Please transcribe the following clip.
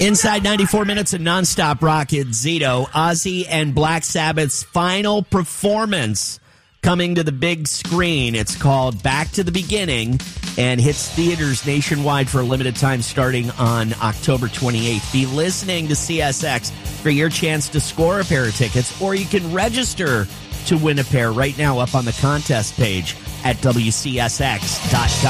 Inside 94 minutes of nonstop rock at Zito, Ozzy and Black Sabbath's final performance coming to the big screen. It's called Back to the Beginning and hits theaters nationwide for a limited time starting on October 28th. Be listening to CSX for your chance to score a pair of tickets, or you can register to win a pair right now up on the contest page at WCSX.com.